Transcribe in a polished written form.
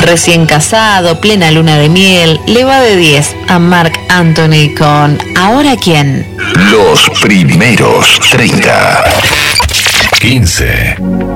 Recién casado, plena luna de miel, le va de 10 a Marc Anthony con ¿Ahora quién? Los primeros 30. 15.